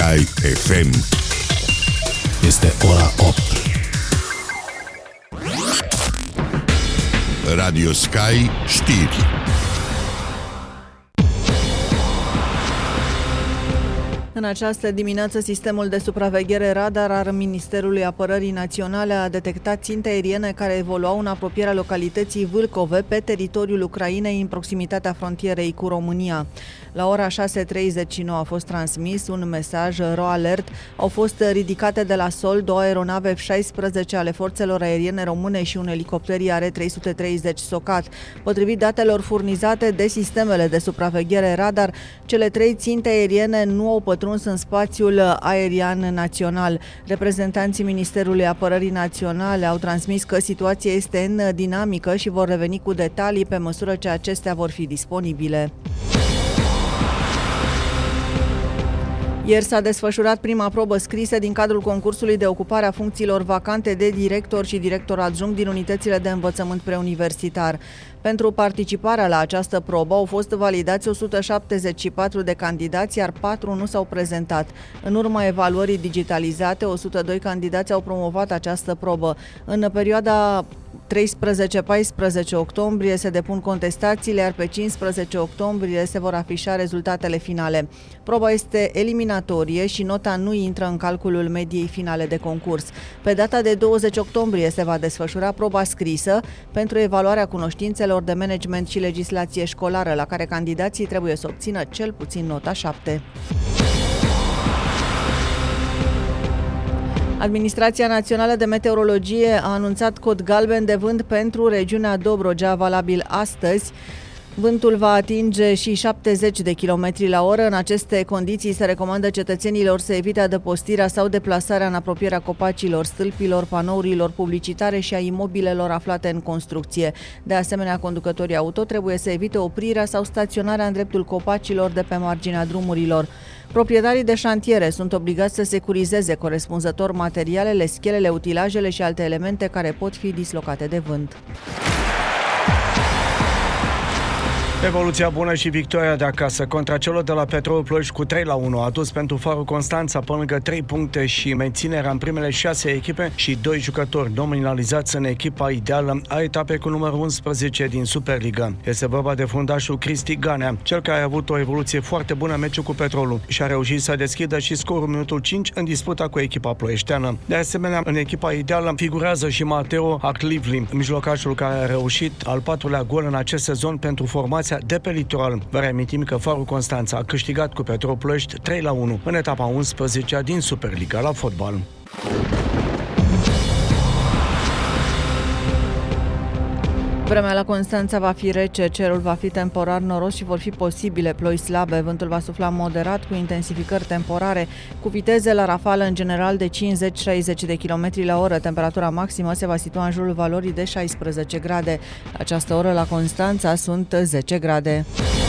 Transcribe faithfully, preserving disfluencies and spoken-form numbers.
Sky F M. Este ora opt. Radio Sky știri. În această dimineață, sistemul de supraveghere radar al Ministerului Apărării Naționale a detectat ținte aeriene care evoluau în apropierea localității Vâlcove, pe teritoriul Ucrainei, în proximitatea frontierei cu România. La ora șase treizeci și nouă a fost transmis un mesaj RO Alert. Au fost ridicate de la sol două aeronave F șaisprezece ale forțelor aeriene române și un elicopter I A R trei sute treizeci Socat. Potrivit datelor furnizate de sistemele de supraveghere radar, cele trei ținte aeriene nu au pătruns în spațiul aerian național. Reprezentanții Ministerului Apărării Naționale au transmis că situația este în dinamică și vor reveni cu detalii pe măsură ce acestea vor fi disponibile. Ieri s-a desfășurat prima probă scrisă din cadrul concursului de ocupare a funcțiilor vacante de director și director adjunct din unitățile de învățământ preuniversitar. Pentru participarea la această probă au fost validați o sută șaptezeci și patru de candidați, iar patru nu s-au prezentat. În urma evaluării digitalizate, o sută doi candidați au promovat această probă. În perioada treisprezece paisprezece octombrie se depun contestațiile, iar pe cincisprezece octombrie se vor afișa rezultatele finale. Proba este eliminatorie și nota nu intră în calculul mediei finale de concurs. Pe data de douăzeci octombrie se va desfășura proba scrisă pentru evaluarea cunoștințelor de management și legislație școlară, la care candidații trebuie să obțină cel puțin nota șapte. Administrația Națională de Meteorologie a anunțat cod galben de vânt pentru regiunea Dobrogea, valabil astăzi. Vântul va atinge și șaptezeci de kilometri la oră. În aceste condiții se recomandă cetățenilor să evite adăpostirea sau deplasarea în apropierea copacilor, stâlpilor, panourilor publicitare și a imobilelor aflate în construcție. De asemenea, conducătorii auto trebuie să evite oprirea sau staționarea în dreptul copacilor de pe marginea drumurilor. Proprietarii de șantiere sunt obligați să securizeze corespunzător materialele, schelele, utilajele și alte elemente care pot fi dislocate de vânt. Evoluția bună și victoria de acasă contra celor de la Petrol Ploiești cu trei la unu a adus pentru Farul Constanța pe lângă trei puncte și menținerea în primele șase echipe și doi jucători nominalizați în echipa ideală a etapei cu numărul unsprezece din Superliga. Este vorba de fundașul Cristi Ganea, cel care a avut o evoluție foarte bună în meciul cu Petrolul și a reușit să deschidă și scorul minutul cinci în disputa cu echipa ploieșteană. De asemenea, în echipa ideală figurează și Mateo Aclivli, mijlocașul care a reușit al patrulea gol în acest sezon pentru formația de pe litoral. Vă reamintim că Farul Constanța a câștigat cu Petrol Ploiești trei la unu în etapa unsprezecea din Superliga la fotbal. Vremea la Constanța va fi rece, cerul va fi temporar noros și vor fi posibile ploi slabe. Vântul va sufla moderat cu intensificări temporare, cu viteze la rafală în general de cincizeci șaizeci de kilometri la oră. Temperatura maximă se va situa în jurul valorii de șaisprezece grade. La această oră la Constanța sunt zece grade.